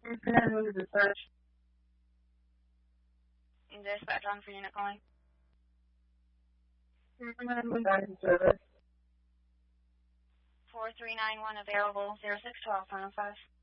Okay, what is the search? Dispatch on for unit calling. Service. 4391 available, 0612 105.